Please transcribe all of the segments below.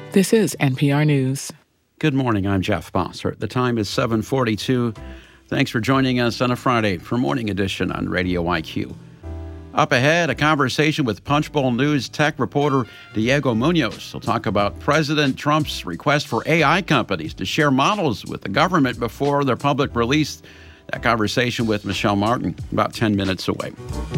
This is NPR News. Good morning, I'm Jeff Bossert. The time is 7:42. Thanks for joining us on a Friday for Morning Edition on Radio IQ. Up ahead, a conversation with Punchbowl News tech reporter Diego Munoz. He'll talk about President Trump's request for AI companies to share models with the government before their public release. That conversation with Michelle Martin, about 10 minutes away.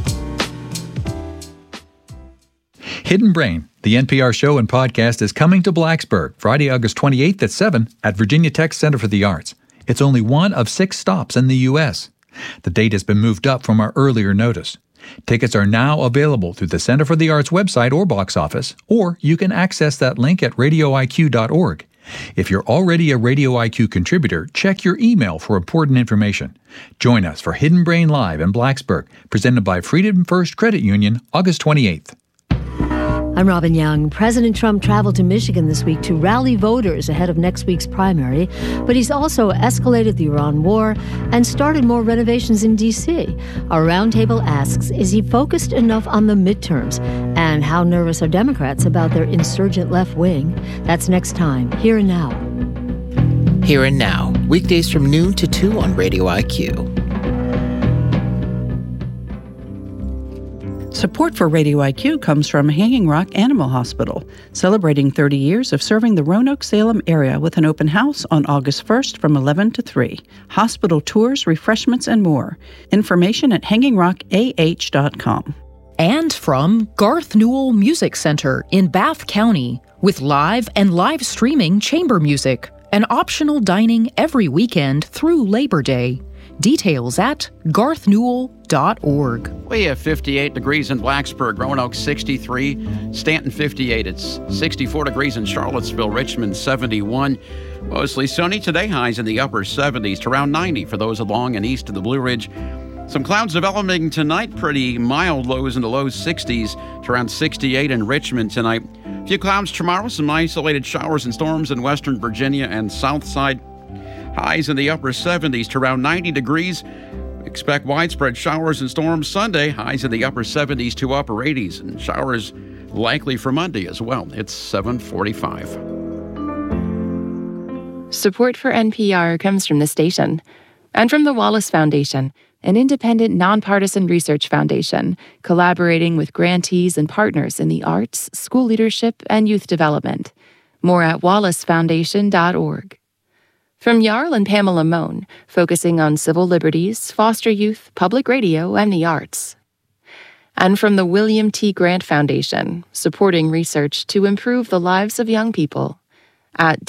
Hidden Brain, the NPR show and podcast, is coming to Blacksburg Friday, August 28th at 7 at Virginia Tech Center for the Arts. It's only one of 6 stops in the U.S. The date has been moved up from our earlier notice. Tickets are now available through the Center for the Arts website or box office, or you can access that link at radioiq.org. If you're already a Radio IQ contributor, check your email for important information. Join us for Hidden Brain Live in Blacksburg, presented by Freedom First Credit Union, August 28th. I'm Robin Young. President Trump traveled to Michigan this week to rally voters ahead of next week's primary, but he's also escalated the Iran war and started more renovations in D.C. Our roundtable asks, is he focused enough on the midterms? And how nervous are Democrats about their insurgent left wing? That's next time, Here and Now. Here and Now, weekdays from noon to 2 on Radio IQ. Support for Radio IQ comes from Hanging Rock Animal Hospital, celebrating 30 years of serving the Roanoke-Salem area with an open house on August 1st from 11 to 3. Hospital tours, refreshments, and more. Information at hangingrockah.com. And from Garth Newell Music Center in Bath County, with live and live streaming chamber music and optional dining every weekend through Labor Day. Details at garthnewell.org. We have 58 degrees in Blacksburg, Roanoke 63, Stanton 58. It's 64 degrees in Charlottesville, Richmond 71. Mostly sunny today, highs in the upper 70s to around 90 for those along and east of the Blue Ridge. Some clouds developing tonight, pretty mild lows in the low 60s to around 68 in Richmond tonight. A few clouds tomorrow, some isolated showers and storms in western Virginia and south side. Highs in the upper 70s to around 90 degrees. Expect widespread showers and storms Sunday. Highs in the upper 70s to upper 80s. And showers likely for Monday as well. It's 7:45. Support for NPR comes from the station and from the Wallace Foundation, an independent, nonpartisan research foundation collaborating with grantees and partners in the arts, school leadership, and youth development. More at wallacefoundation.org. From Jarl and Pamela Mohn, focusing on civil liberties, foster youth, public radio, and the arts. And from the William T. Grant Foundation, supporting research to improve the lives of young people at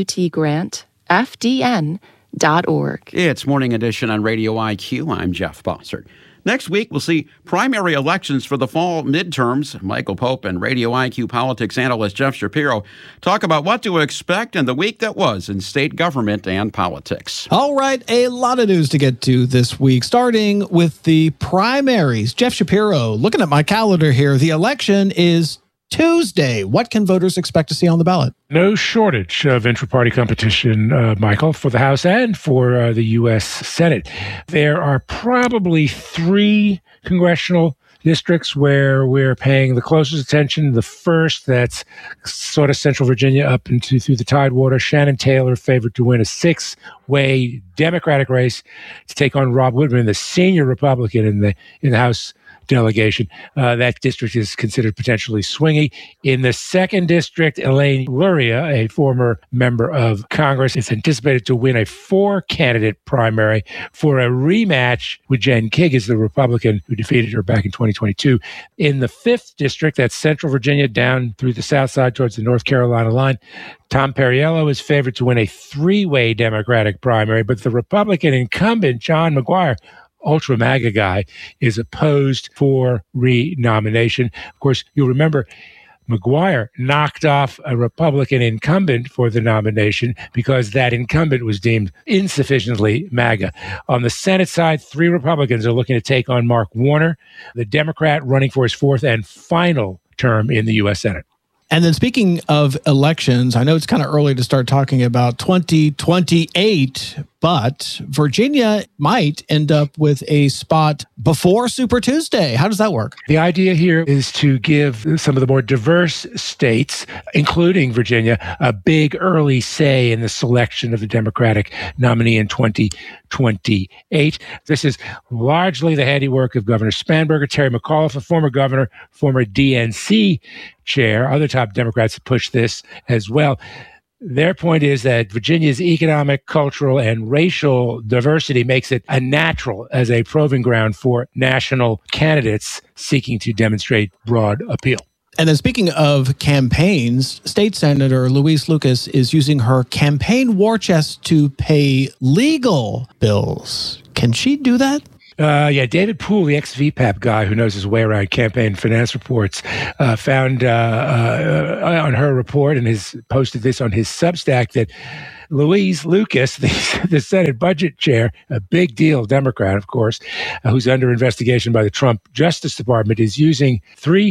wtgrantfdn.org. It's Morning Edition on Radio IQ. I'm Jeff Bossert. Next week, we'll see primary elections for the fall midterms. Michael Pope and Radio IQ politics analyst Jeff Shapiro talk about what to expect in the week that was in state government and politics. All right, a lot of news to get to this week, starting with the primaries. Jeff Shapiro, looking at my calendar here, the election is Tuesday. What can voters expect to see on the ballot? No shortage of intra-party competition, Michael, for the House and for the U.S. Senate. There are probably 3 congressional districts where we're paying the closest attention. The first, that's sort of Central Virginia up into through the Tidewater. Shannon Taylor favored to win a 6-way Democratic race to take on Rob Woodman, the senior Republican in the House delegation. That district is considered potentially swingy. In the second district, Elaine Luria, a former member of Congress, is anticipated to win a 4-candidate primary for a rematch with Jen Kiggis, the Republican who defeated her back in 2022. In the 5th district, that's Central Virginia down through the south side towards the North Carolina line, Tom Perriello is favored to win a 3-way Democratic primary, but the Republican incumbent, John McGuire, ultra MAGA guy, is opposed for renomination. Of course, you'll remember McGuire knocked off a Republican incumbent for the nomination because that incumbent was deemed insufficiently MAGA. On the Senate side, 3 Republicans are looking to take on Mark Warner, the Democrat running for his 4th and final term in the U.S. Senate. And then speaking of elections, I know it's kind of early to start talking about 2028, but Virginia might end up with a spot before Super Tuesday. How does that work? The idea here is to give some of the more diverse states, including Virginia, a big early say in the selection of the Democratic nominee in 2028. This is largely the handiwork of Governor Spanberger, Terry McAuliffe, a former governor, former DNC chair. Other top Democrats have pushed this as well. Their point is that Virginia's economic, cultural, and racial diversity makes it a natural as a proving ground for national candidates seeking to demonstrate broad appeal. And then speaking of campaigns, State Senator Louise Lucas is using her campaign war chest to pay legal bills. Can she do that? David Poole, the ex-VPAP guy who knows his way around campaign finance reports, found on her report and has posted this on his Substack that Louise Lucas, the Senate budget chair, a big deal Democrat, of course, who's under investigation by the Trump Justice Department, is using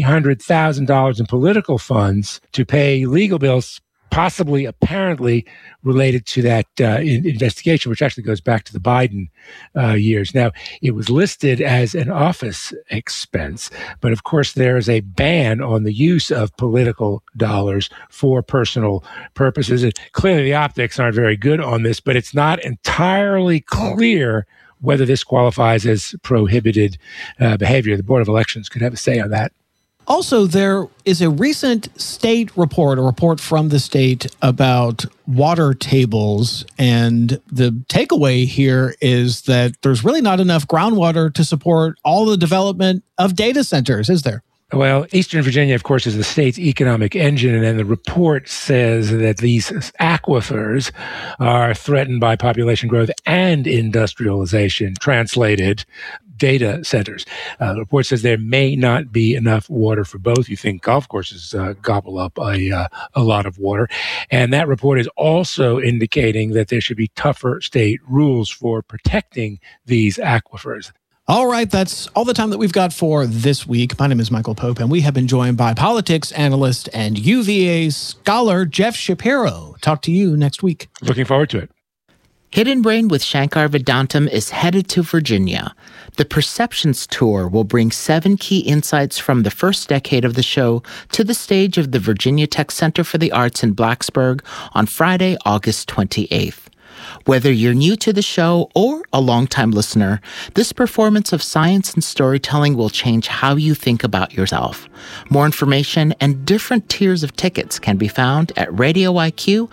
$300,000 in political funds to pay legal bills, possibly, apparently related to that investigation, which actually goes back to the Biden years. Now, it was listed as an office expense, but of course, there is a ban on the use of political dollars for personal purposes. And clearly, the optics aren't very good on this, but it's not entirely clear whether this qualifies as prohibited behavior. The Board of Elections could have a say on that. Also, there is a recent state report, a report from the state about water tables. And the takeaway here is that there's really not enough groundwater to support all the development of data centers, is there? Well, Eastern Virginia, of course, is the state's economic engine, and the report says that these aquifers are threatened by population growth and industrialization, translated data centers. The report says there may not be enough water for both. You think golf courses gobble up a lot of water. And that report is also indicating that there should be tougher state rules for protecting these aquifers. All right, that's all the time that we've got for this week. My name is Michael Pope, and we have been joined by politics analyst and UVA scholar Jeff Shapiro. Talk to you next week. Looking forward to it. Hidden Brain with Shankar Vedantam is headed to Virginia. The Perceptions Tour will bring 7 key insights from the first decade of the show to the stage of the Virginia Tech Center for the Arts in Blacksburg on Friday, August 28th. Whether you're new to the show or a longtime listener, this performance of science and storytelling will change how you think about yourself. More information and different tiers of tickets can be found at radioiq.org.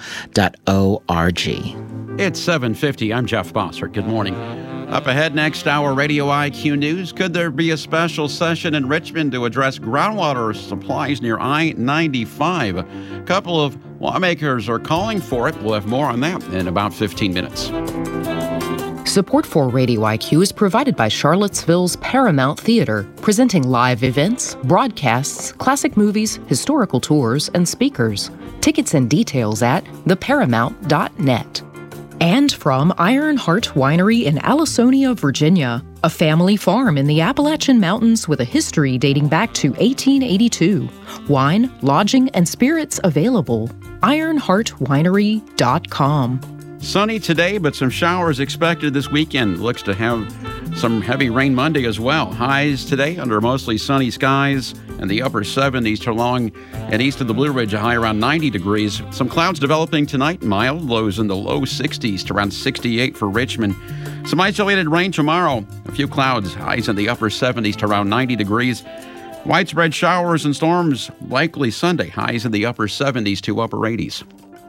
It's 7:50. I'm Jeff Bossert. Good morning. Up ahead next hour, Radio IQ News. Could there be a special session in Richmond to address groundwater supplies near I-95? A couple of lawmakers are calling for it. We'll have more on that in about 15 minutes. Support for Radio IQ is provided by Charlottesville's Paramount Theater, presenting live events, broadcasts, classic movies, historical tours, and speakers. Tickets and details at theparamount.net. And from Ironheart Winery in Allisonia, Virginia, a family farm in the Appalachian Mountains with a history dating back to 1882. Wine, lodging, and spirits available. IronheartWinery.com. Sunny today, but some showers expected this weekend. Looks to have some heavy rain Monday as well. Highs today under mostly sunny skies and the upper 70s to along and east of the Blue Ridge, a high around 90 degrees. Some clouds developing tonight, mild lows in the low 60s to around 68 for Richmond. Some isolated rain tomorrow. A few clouds, highs in the upper 70s to around 90 degrees. Widespread showers and storms likely Sunday, highs in the upper 70s to upper 80s.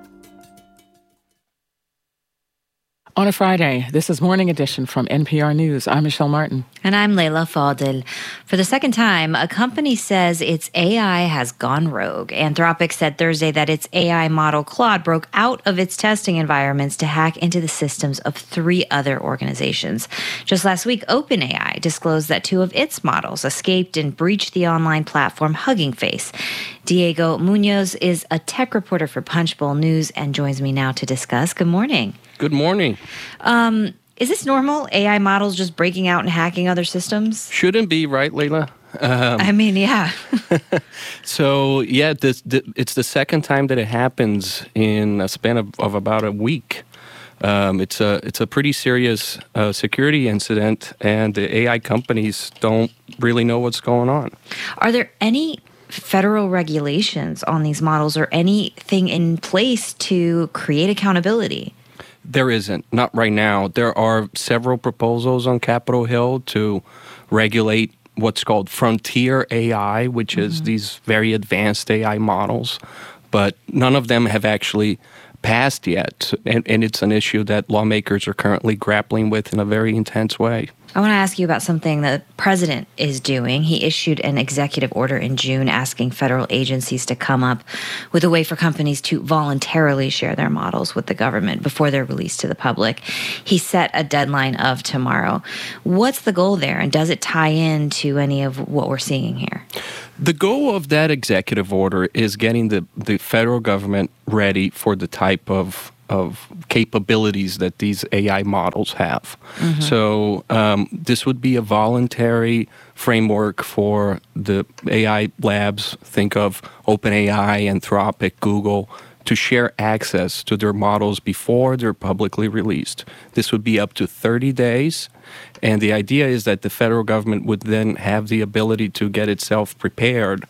On a Friday, this is Morning Edition from NPR News. I'm Michelle Martin. And I'm Leila Fadel. For the second time, a company says its AI has gone rogue. Anthropic said Thursday that its AI model Claude broke out of its testing environments to hack into the systems of 3 other organizations. Just last week, OpenAI disclosed that 2 of its models escaped and breached the online platform Hugging Face. Diego Munoz is a tech reporter for Punchbowl News and joins me now to discuss. Good morning. Good morning. Is this normal? AI models just breaking out and hacking other systems? Shouldn't be, right, Leila? Yeah. So, yeah, it's the second time that it happens in a span of about a week. It's a pretty serious security incident, and the AI companies don't really know what's going on. Are there any federal regulations on these models or anything in place to create accountability? There isn't, not right now. There are several proposals on Capitol Hill to regulate what's called frontier AI, which is these very advanced AI models, but none of them have actually passed yet, and it's an issue that lawmakers are currently grappling with in a very intense way. I want to ask you about something the president is doing. He issued an executive order in June asking federal agencies to come up with a way for companies to voluntarily share their models with the government before they're released to the public. He set a deadline of tomorrow. What's the goal there, and does it tie into any of what we're seeing here? The goal of that executive order is getting the federal government ready for the type of capabilities that these AI models have. So this would be a voluntary framework for the AI labs, think of OpenAI, Anthropic, Google, to share access to their models before they're publicly released. This would be up to 30 days. And the idea is that the federal government would then have the ability to get itself prepared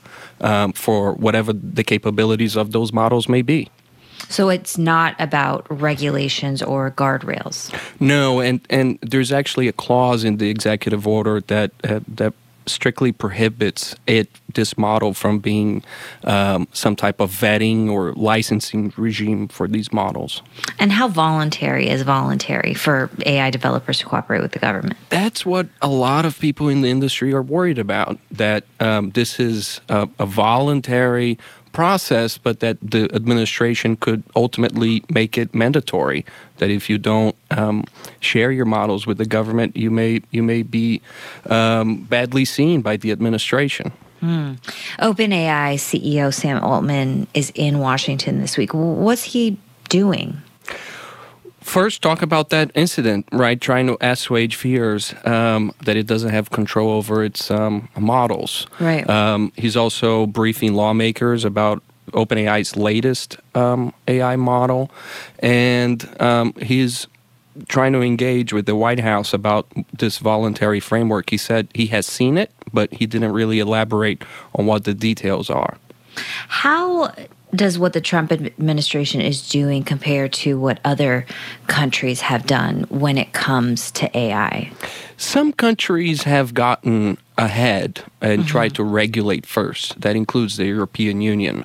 for whatever the capabilities of those models may be. So it's not about regulations or guardrails? No, and there's actually a clause in the executive order that strictly prohibits this model from being some type of vetting or licensing regime for these models. And how voluntary is voluntary for AI developers to cooperate with the government? That's what a lot of people in the industry are worried about, that this is a voluntary process, but that the administration could ultimately make it mandatory, that if you don't share your models with the government, you may be badly seen by the administration. OpenAI CEO Sam Altman is in Washington this week. What's he doing? First, talk about that incident, right? Trying to assuage fears that it doesn't have control over its models. Right. He's also briefing lawmakers about OpenAI's latest AI model, and he's trying to engage with the White House about this voluntary framework. He said he has seen it, but he didn't really elaborate on what the details are. How does what the Trump administration is doing compare to what other countries have done when it comes to AI? Some countries have gotten ahead and tried to regulate first. That includes the European Union.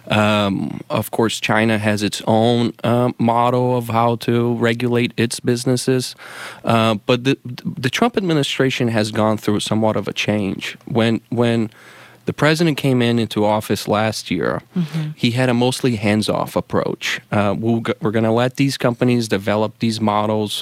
Of course, China has its own model of how to regulate its businesses. But the Trump administration has gone through somewhat of a change. When the president came into office last year, he had a mostly hands-off approach. We're going to let these companies develop these models,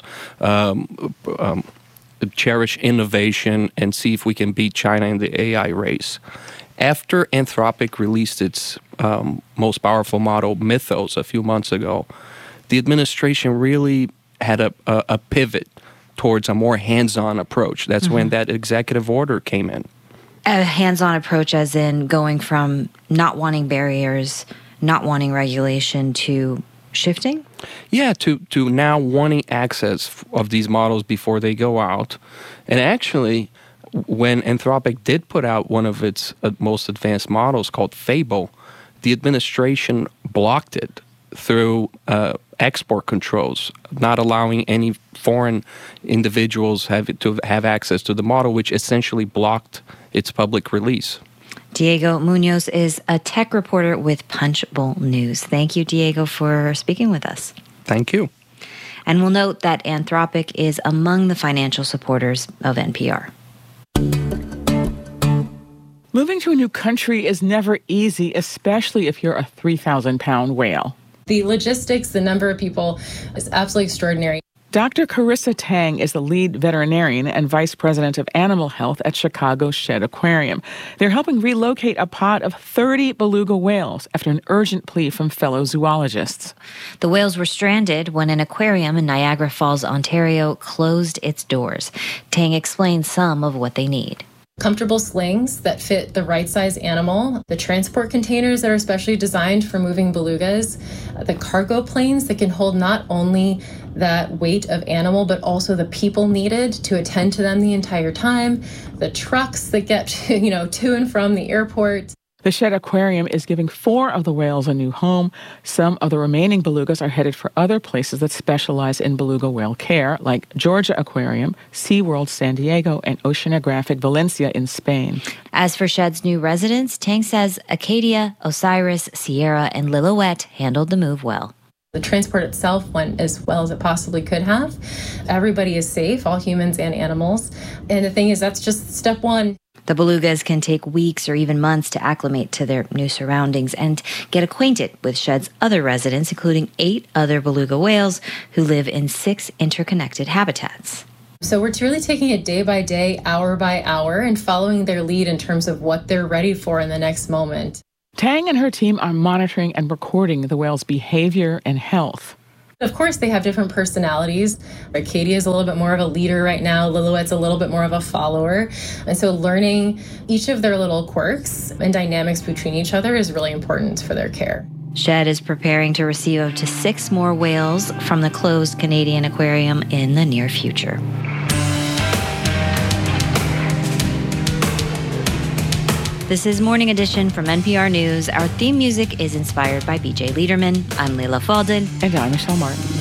cherish innovation, and see if we can beat China in the AI race. After Anthropic released its most powerful model, Mythos, a few months ago, the administration really had a pivot towards a more hands-on approach. That's when that executive order came in. A hands-on approach as in going from not wanting barriers, not wanting regulation to shifting? Yeah, to now wanting access of these models before they go out. And actually, when Anthropic did put out one of its most advanced models called Fable, the administration blocked it through export controls, not allowing any foreign individuals to have access to the model, which essentially blocked its public release. Diego Munoz is a tech reporter with Punchbowl News. Thank you, Diego, for speaking with us. Thank you. And we'll note that Anthropic is among the financial supporters of NPR. Moving to a new country is never easy, especially if you're a 3,000-pound whale. The logistics, the number of people is absolutely extraordinary. Dr. Carissa Tang is the lead veterinarian and vice president of animal health at Chicago Shedd Aquarium. They're helping relocate a pod of 30 beluga whales after an urgent plea from fellow zoologists. The whales were stranded when an aquarium in Niagara Falls, Ontario, closed its doors. Tang explains some of what they need. Comfortable slings that fit the right size animal, the transport containers that are specially designed for moving belugas, the cargo planes that can hold not only that weight of animal, but also the people needed to attend to them the entire time, the trucks that get, to and from the airport. The Shedd Aquarium is giving 4 of the whales a new home. Some of the remaining belugas are headed for other places that specialize in beluga whale care, like Georgia Aquarium, SeaWorld San Diego, and Oceanographic Valencia in Spain. As for Shedd's new residents, Tang says Acadia, Osiris, Sierra, and Lillooet handled the move well. The transport itself went as well as it possibly could have. Everybody is safe, all humans and animals. And the thing is, that's just step one. The belugas can take weeks or even months to acclimate to their new surroundings and get acquainted with Shedd's other residents, including 8 other beluga whales who live in 6 interconnected habitats. So we're really taking it day by day, hour by hour, and following their lead in terms of what they're ready for in the next moment. Tang and her team are monitoring and recording the whales' behavior and health. Of course, they have different personalities. Acadia is a little bit more of a leader right now. Lillooet's a little bit more of a follower. And so learning each of their little quirks and dynamics between each other is really important for their care. Shedd is preparing to receive up to 6 more whales from the closed Canadian aquarium in the near future. This is Morning Edition from NPR News. Our theme music is inspired by BJ Liederman. I'm Leila Fadel. And I'm Michelle Martin.